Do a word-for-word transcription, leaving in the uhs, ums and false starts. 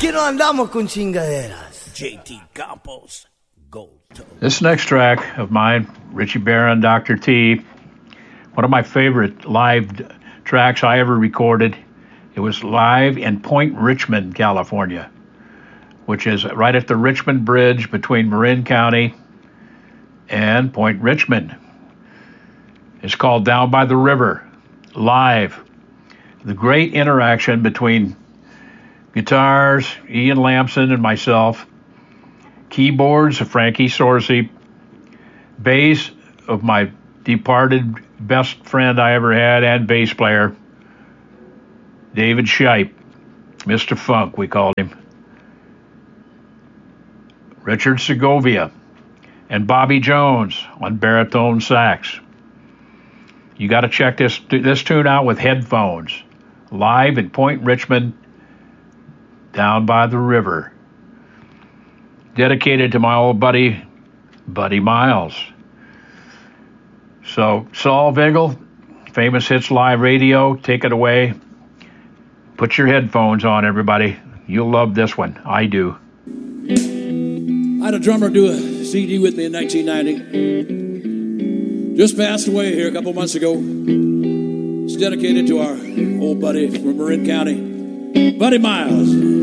aquí no andamos con chingaderas. J T Campos, Gold Toe. This next track of mine, Richie Barron, Doctor T, one of my favorite live d- tracks I ever recorded. It was live in Point Richmond, California, which is right at the Richmond Bridge between Marin County and Point Richmond. It's called Down by the River, live. The great interaction between guitars, Ian Lamson and myself, keyboards of Frankie Sorsey, bass of my departed best friend I ever had and bass player, David Shipe, Mister Funk, we called him, Richard Segovia, and Bobby Jones on baritone sax. You got to check this this tune out with headphones, live at Point Richmond, Down by the River. Dedicated to my old buddy, Buddy Miles. So, Saul Vigil, Famous Hits Live Radio, take it away. Put your headphones on, everybody. You'll love this one. I do. I had a drummer do a C D with me in nineteen ninety. Just passed away here a couple months ago. It's dedicated to our old buddy from Marin County, Buddy Miles.